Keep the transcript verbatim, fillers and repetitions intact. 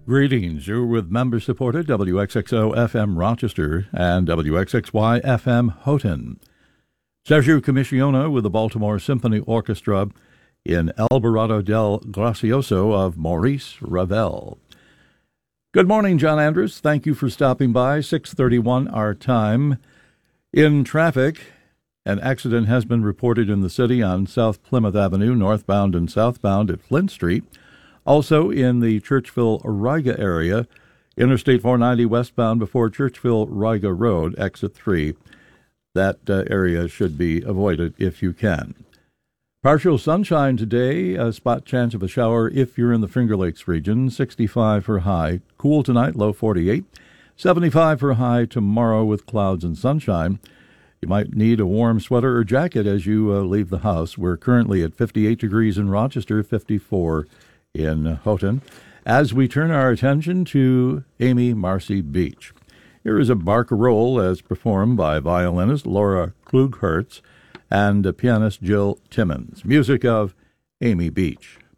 Greetings. You're with member-supported W X X O F M Rochester and W X X Y F M Houghton. Sergio Commissiona with the Baltimore Symphony Orchestra in Alborada del Gracioso of Maurice Ravel. Good morning, John Andrews. Thank you for stopping by. six thirty-one our time. In traffic, an accident has been reported in the city on South Plymouth Avenue, northbound and southbound at Flint Street. Also in the Churchville-Riga area, Interstate four ninety westbound before Churchville-Riga Road, exit three. That uh, area should be avoided if you can. Partial sunshine today, a spot chance of a shower if you're in the Finger Lakes region, sixty-five for high. Cool tonight, low forty-eight. seventy-five for high tomorrow with clouds and sunshine. You might need a warm sweater or jacket as you uh, leave the house. We're currently at fifty-eight degrees in Rochester, fifty-four in Houghton, as we turn our attention to Amy Marcy Beach. Here is a barcarolle as performed by violinist Laura Klughertz and pianist Jill Timmons. Music of Amy Beach.